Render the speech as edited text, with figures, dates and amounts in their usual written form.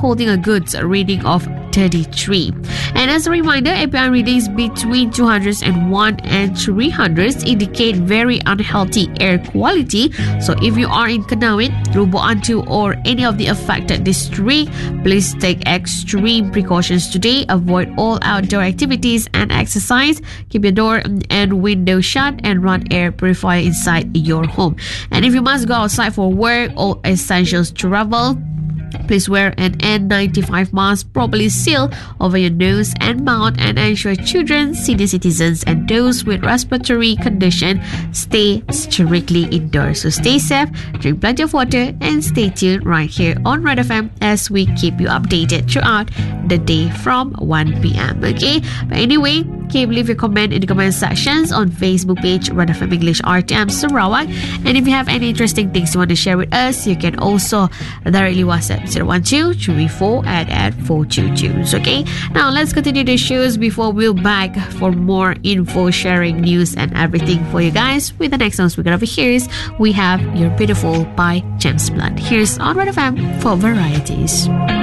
holding a good reading of 33. And as a reminder, API readings between 201 and 300 indicate very unhealthy air quality. So if you are in Kanawin, Lubuk Antu, or any of the affected district, please take extreme precautions today. Avoid all outdoor activities and exercise. Keep your door and window shut and run air purifier inside your home. And if you must go outside for work or essentials travel, please wear an N95 mask properly sealed over your nose and mouth, and ensure children, senior citizens, and those with respiratory condition stay strictly indoors. So stay safe, drink plenty of water, and stay tuned right here on Red FM as we keep you updated throughout the day from 1 p.m. Okay, but anyway, keep leave your comment in the comment sections on Facebook page Red FM English RTM Sarawak. And if you have any interesting things you want to share with us, you can also directly WhatsApp 012-334-422. Okay, now let's continue the shows before we'll back for more info, sharing, news, and everything for you guys. With the next song we're gonna hear, we have You're Beautiful by James Blunt. Here's on Red FM for varieties.